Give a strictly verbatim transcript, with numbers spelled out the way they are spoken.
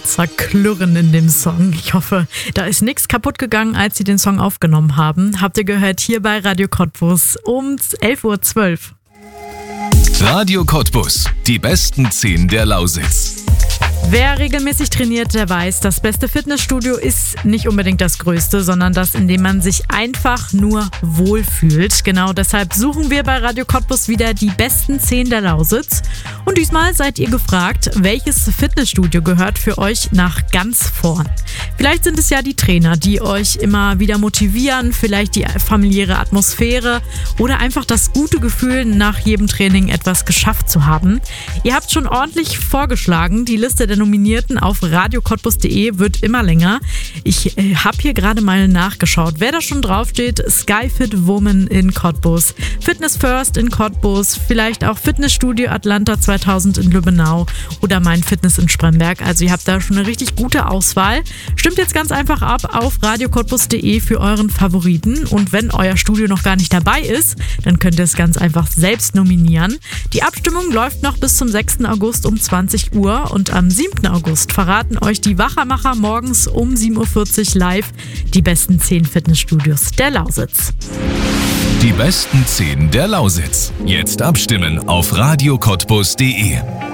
Zerklirren in dem Song. Ich hoffe, da ist nichts kaputt gegangen, als sie den Song aufgenommen haben. Habt ihr gehört hier bei Radio Cottbus um elf Uhr zwölf. Radio Cottbus, die besten zehn der Lausitz. Wer regelmäßig trainiert, der weiß, das beste Fitnessstudio ist nicht unbedingt das größte, sondern das, in dem man sich einfach nur wohlfühlt. Genau deshalb suchen wir bei Radio Cottbus wieder die besten zehn der Lausitz. Und diesmal seid ihr gefragt, welches Fitnessstudio gehört für euch nach ganz vorn. Vielleicht sind es ja die Trainer, die euch immer wieder motivieren, vielleicht die familiäre Atmosphäre oder einfach das gute Gefühl, nach jedem Training etwas geschafft zu haben. Ihr habt schon ordentlich vorgeschlagen, die Liste der Nominierten auf radio cottbus punkt de wird immer länger. Ich äh, habe hier gerade mal nachgeschaut, wer da schon draufsteht. Skyfit Woman in Cottbus, Fitness First in Cottbus, vielleicht auch Fitnessstudio Atlanta zweitausend in Lübbenau oder Mein Fitness in Spremberg. Also ihr habt da schon eine richtig gute Auswahl. Stimmt jetzt ganz einfach ab auf radio cottbus punkt de für euren Favoriten. Und wenn euer Studio noch gar nicht dabei ist, dann könnt ihr es ganz einfach selbst nominieren. Die Abstimmung läuft noch bis zum sechsten August um zwanzig Uhr und am siebten August verraten euch die Wachermacher morgens um sieben Uhr vierzig live die besten zehn Fitnessstudios der Lausitz. Die besten zehn der Lausitz. Jetzt abstimmen auf radio cottbus punkt de.